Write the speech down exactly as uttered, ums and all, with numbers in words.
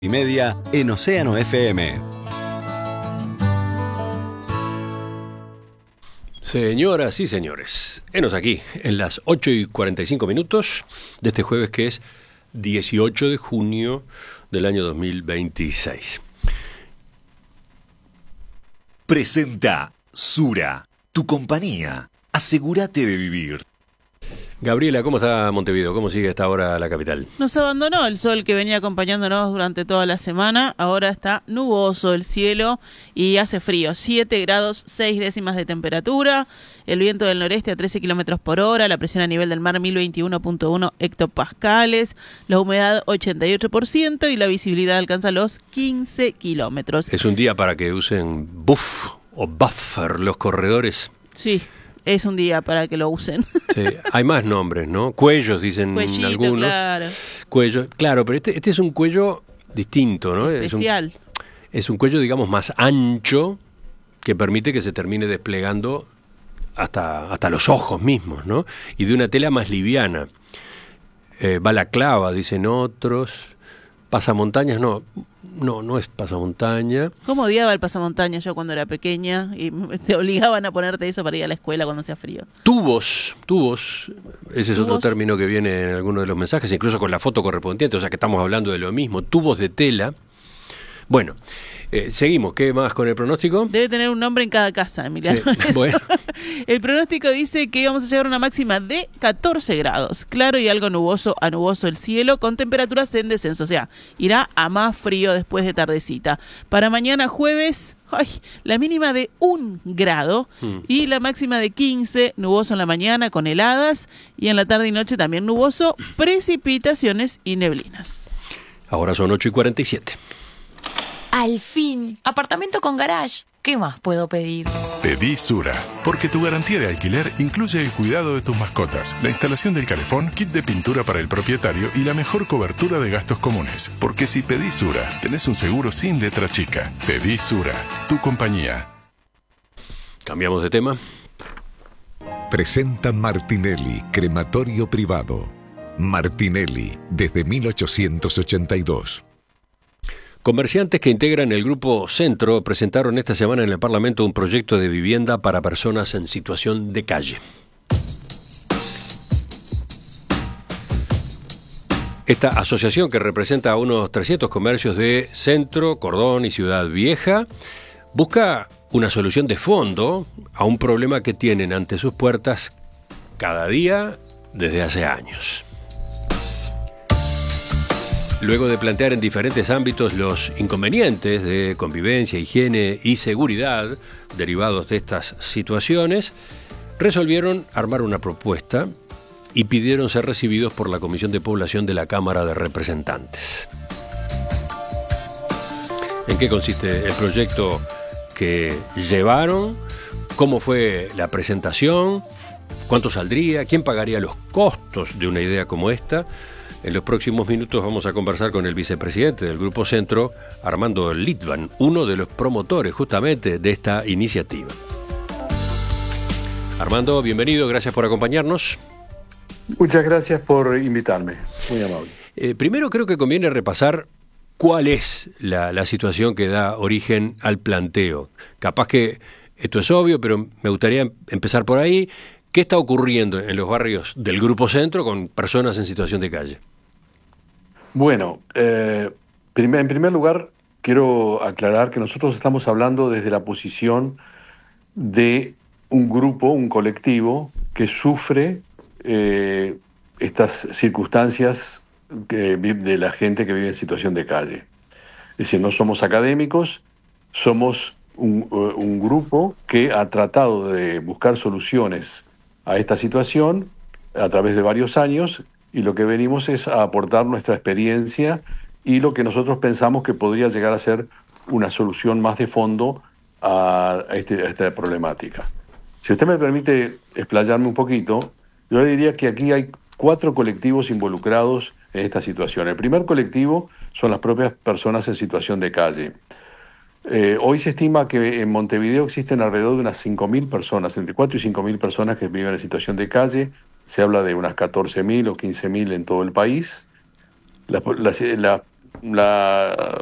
Y media en Océano F M. Señoras y señores, henos aquí en las ocho y cuarenta y cinco minutos de este jueves que es dieciocho de junio del año dos mil veintiséis. Presenta Sura, tu compañía. Asegúrate de vivir. Gabriela, ¿cómo está Montevideo? ¿Cómo sigue esta hora la capital? Nos abandonó el sol que venía acompañándonos durante toda la semana. Ahora está nuboso el cielo y hace frío. siete grados, seis décimas de temperatura. El viento del noreste a trece kilómetros por hora. La presión a nivel del mar mil veintiuno punto uno hectopascales. La humedad ochenta y ocho por ciento y la visibilidad alcanza los quince kilómetros. Es un día para que usen buff o buffer los corredores. Sí. Es un día para que lo usen. Sí, hay más nombres, ¿no? Cuellos, dicen Cuellito, algunos. Claro. Cuello, claro, pero este, este es un cuello distinto, ¿no? Especial. Es un, es un cuello, digamos, más ancho que permite que se termine desplegando hasta, hasta los ojos mismos, ¿no? Y de una tela más liviana. Eh, balaclava, dicen otros. Pasamontañas, no, no, no es pasamontaña. ¿Cómo odiaba el pasamontaña yo cuando era pequeña? Y te obligaban a ponerte eso para ir a la escuela cuando hacía frío. Tubos, tubos, ese es ¿Tubos? otro término que viene en algunos de los mensajes, incluso con la foto correspondiente, o sea que estamos hablando de lo mismo, tubos de tela. Bueno, eh, seguimos, ¿qué más con el pronóstico? Debe tener un nombre en cada casa, Emiliano. Sí, bueno. El pronóstico dice que vamos a llegar a una máxima de catorce grados. Claro y algo nuboso a nuboso el cielo, con temperaturas en descenso. O sea, irá a más frío después de tardecita. Para mañana jueves, ay, la mínima de un grado Hmm. y la máxima de quince, nuboso en la mañana con heladas y en la tarde y noche también nuboso, precipitaciones y neblinas. Ahora son ocho y cuarenta y siete. Al fin, apartamento con garage. ¿Qué más puedo pedir? Pedí Sura, porque tu garantía de alquiler incluye el cuidado de tus mascotas, la instalación del calefón, kit de pintura para el propietario y la mejor cobertura de gastos comunes. Porque si pedís Sura, tenés un seguro sin letra chica. Pedí Sura, tu compañía. Cambiamos de tema. Presenta Martinelli, crematorio privado. Martinelli, desde mil ochocientos ochenta y dos. Comerciantes que integran el Grupo Centro presentaron esta semana en el Parlamento un proyecto de vivienda para personas en situación de calle. Esta asociación, que representa a unos trescientos comercios de Centro, Cordón y Ciudad Vieja, busca una solución de fondo a un problema que tienen ante sus puertas cada día desde hace años. Luego de plantear en diferentes ámbitos los inconvenientes de convivencia, higiene y seguridad derivados de estas situaciones, resolvieron armar una propuesta y pidieron ser recibidos por la Comisión de Población de la Cámara de Representantes. ¿En qué consiste el proyecto que llevaron? ¿Cómo fue la presentación? ¿Cuánto saldría? ¿Quién pagaría los costos de una idea como esta? En los próximos minutos vamos a conversar con el vicepresidente del Grupo Centro, Armando Litvan, uno de los promotores justamente de esta iniciativa. Armando, bienvenido, gracias por acompañarnos. Muchas gracias por invitarme, muy amable. Eh, primero creo que conviene repasar cuál es la, la situación que da origen al planteo. Capaz que esto es obvio, pero me gustaría empezar por ahí. ¿Qué está ocurriendo en los barrios del Grupo Centro con personas en situación de calle? Bueno, eh, prim- en primer lugar quiero aclarar que nosotros estamos hablando desde la posición de un grupo, un colectivo que sufre eh, estas circunstancias que, de la gente que vive en situación de calle. Es decir, no somos académicos, somos un, un grupo que ha tratado de buscar soluciones a esta situación a través de varios años, y lo que venimos es a aportar nuestra experiencia y lo que nosotros pensamos que podría llegar a ser una solución más de fondo a, este, a esta problemática. Si usted me permite explayarme un poquito, yo le diría que aquí hay cuatro colectivos involucrados en esta situación. El primer colectivo son las propias personas en situación de calle. Eh, hoy se estima que en Montevideo existen alrededor de unas cinco mil personas, entre cuatro y cinco mil personas que viven en situación de calle. Se habla de unas catorce mil o quince mil en todo el país. Las, las, las la